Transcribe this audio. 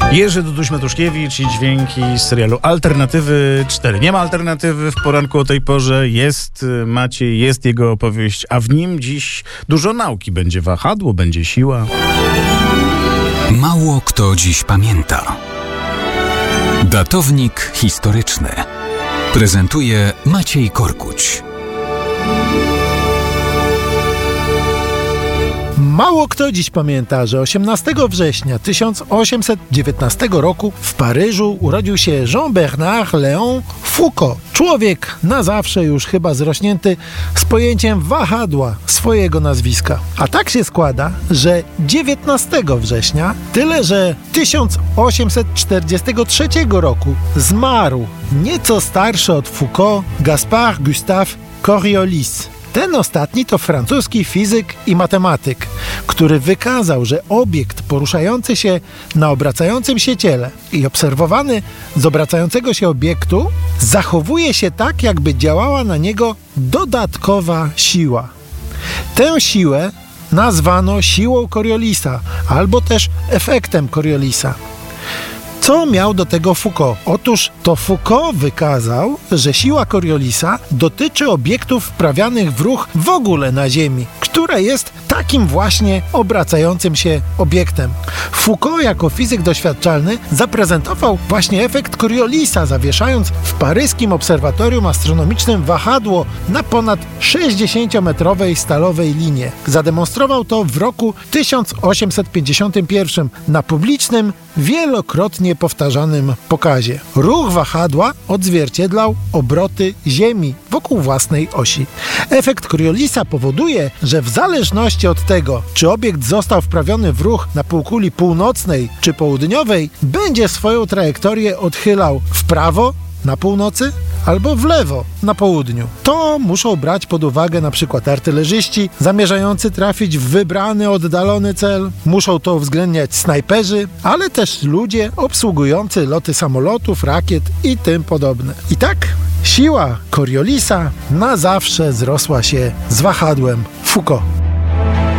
Jerzy Duduś-Matuszkiewicz i dźwięki z serialu Alternatywy 4. Nie ma alternatywy w poranku o tej porze. Jest Maciej, jest jego opowieść, a w nim dziś dużo nauki. Będzie wahadło, będzie siła. Mało kto dziś pamięta. Datownik historyczny prezentuje Maciej Korkuć. Mało kto dziś pamięta, że 18 września 1819 roku w Paryżu urodził się Jean-Bernard Léon Foucault. Człowiek na zawsze już chyba zrośnięty z pojęciem wahadła swojego nazwiska. A tak się składa, że 19 września, tyle że 1843 roku zmarł nieco starszy od Foucault Gaspard Gustave Coriolis. Ten ostatni to francuski fizyk i matematyk, który wykazał, że obiekt poruszający się na obracającym się ciele i obserwowany z obracającego się obiektu zachowuje się tak, jakby działała na niego dodatkowa siła. Tę siłę nazwano siłą Coriolisa albo też efektem Coriolisa. Co miał do tego Foucault? Otóż to Foucault wykazał, że siła Coriolisa dotyczy obiektów wprawianych w ruch w ogóle na Ziemi, która jest takim właśnie obracającym się obiektem. Foucault jako fizyk doświadczalny zaprezentował właśnie efekt Coriolisa, zawieszając w paryskim obserwatorium astronomicznym wahadło na ponad 60-metrowej stalowej linie. Zademonstrował to w roku 1851 na publicznym, wielokrotnie powtarzanym pokazie. Ruch wahadła odzwierciedlał obroty Ziemi wokół własnej osi. Efekt Coriolisa powoduje, że w zależności od tego, czy obiekt został wprawiony w ruch na półkuli północnej czy południowej, będzie swoją trajektorię odchylał w prawo na północy albo w lewo na południu. To muszą brać pod uwagę na przykład artylerzyści zamierzający trafić w wybrany, oddalony cel. Muszą to uwzględniać snajperzy, ale też ludzie obsługujący loty samolotów, rakiet i tym podobne. I tak siła Coriolisa na zawsze zrosła się z wahadłem Foucault.